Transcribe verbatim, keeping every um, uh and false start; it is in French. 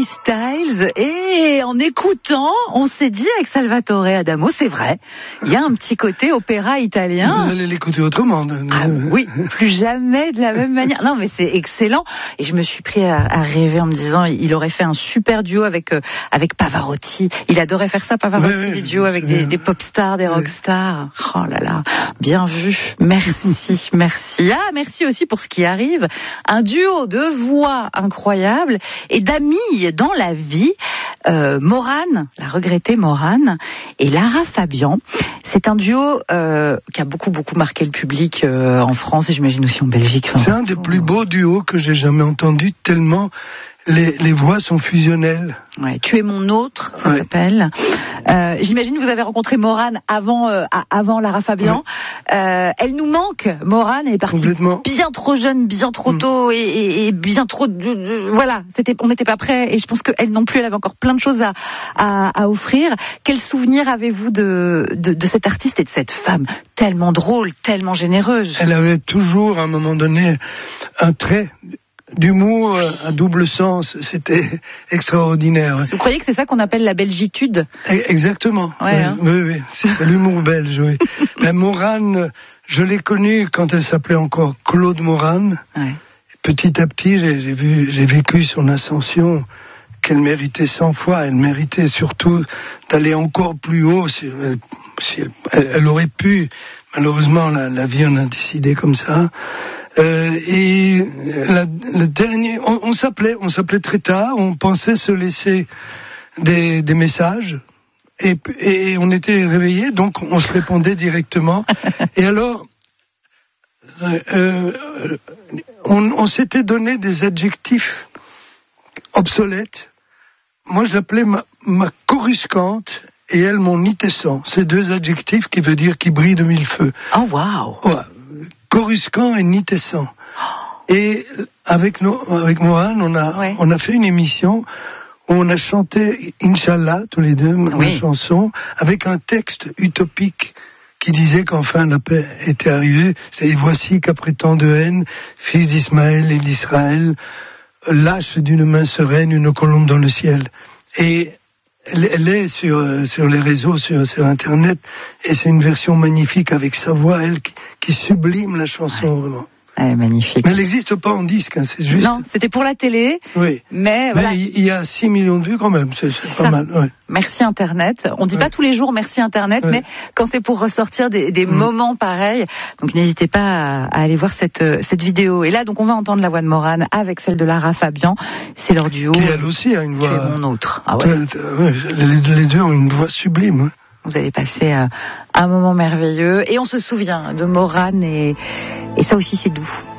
Styles. Et en écoutant, on s'est dit avec Salvatore Adamo, c'est vrai, il y a un petit côté opéra italien. Vous allez l'écouter autrement. Ah oui, plus jamais de la même manière. Non, mais c'est excellent. Et je me suis pris à, à rêver en me disant, il aurait fait un super duo avec euh, avec Pavarotti. Il adorait faire ça, Pavarotti, oui, oui, les duos avec des, des pop stars, des rock stars. Oh là là, bien vu. Merci, merci. Ah, merci aussi pour ce qui arrive. Un duo de voix incroyable et d'amis dans la vie. Euh, Morane, la regrettée Morane, et Lara Fabian. C'est un duo euh, qui a beaucoup beaucoup marqué le public euh, en France et j'imagine aussi en Belgique. Enfin, c'est un des plus beaux duos que j'ai jamais entendu, tellement les, les voix sont fusionnelles. Ouais, tu es mon autre, ça ouais. s'appelle. Euh, j'imagine que vous avez rencontré Morane avant euh, avant Lara Fabian. Ouais. Euh, elle nous manque. Morane est partie bien trop jeune, bien trop tôt mmh. et, et, et bien trop. De, de, voilà, c'était, on n'était pas prêts et je pense qu'elle non plus, elle avait encore plein de choses à, à, à offrir. Quel souvenir avez-vous de, de de cette artiste et de cette femme tellement drôle, tellement généreuse? Elle avait toujours, à un moment donné, un trait d'humour à double sens, c'était extraordinaire. Vous croyez que c'est ça qu'on appelle la belgitude? Exactement. Ouais, oui, hein. oui, oui, c'est ça, l'humour belge. Oui. Mais Morane, je l'ai connue quand elle s'appelait encore Claude Morane. Ouais. Petit à petit, j'ai, j'ai vu, j'ai vécu son ascension qu'elle méritait cent fois. Elle méritait surtout d'aller encore plus haut. Si elle, si elle, elle, elle aurait pu. Malheureusement, la, la vie en a décidé comme ça. Euh, et la, le dernier, on, on s'appelait, on s'appelait très tard. On pensait se laisser des, des messages, et, et on était réveillés, donc on se répondait directement. Et alors, euh, euh, on, on s'était donné des adjectifs obsolètes. Moi, je l'appelais ma, ma coruscante et elle mon nitessant. C'est deux adjectifs qui veut dire qui brille de mille feux. Oh waouh. Ouais. Coruscant et nitessant. Et avec nos, avec Morane, on a, ouais. on a fait une émission où on a chanté Inch'Allah, tous les deux, oui. une chanson, avec un texte utopique qui disait qu'enfin la paix était arrivée. C'est voici qu'après tant de haine, fils d'Ismaël et d'Israël, lâche d'une main sereine une colombe dans le ciel. Et Elle, elle est sur, sur les réseaux, sur, sur Internet, et c'est une version magnifique avec sa voix, elle, qui, qui sublime la chanson, ouais. vraiment. Elle est magnifique. Mais elle n'existe pas en disque, hein, c'est juste. Non, c'était pour la télé. Oui. Mais, mais voilà. il y a six millions de vues quand même, c'est, c'est, c'est pas mal. Ouais. Merci Internet. On dit ouais. pas tous les jours merci Internet, ouais. mais quand c'est pour ressortir des, des mmh. moments pareils, donc n'hésitez pas à, à aller voir cette, cette vidéo. Et là, donc on va entendre la voix de Morane avec celle de Lara Fabian. C'est leur duo. Qui elle aussi a une voix. Tu es mon autre. Ah ouais. Les, les deux ont une voix sublime. Ouais. Vous allez passer euh, un moment merveilleux et on se souvient de Morane et, et ça aussi c'est doux.